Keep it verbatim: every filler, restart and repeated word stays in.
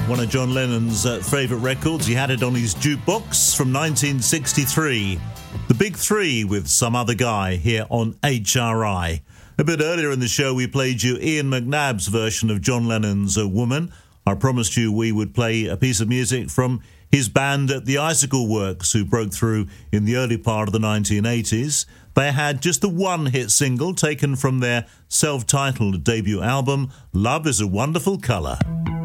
one of John Lennon's uh, favourite records. He had it on his jukebox from nineteen sixty-three. The Big Three with Some Other Guy here on H R I. A bit earlier in the show we played you Ian McNabb's version of John Lennon's uh, Woman. I promised you we would play a piece of music from his band The Icicle Works, who broke through in the early part of the nineteen eighties. They had just the one hit single taken from their self-titled debut album, Love is a Wonderful Colour.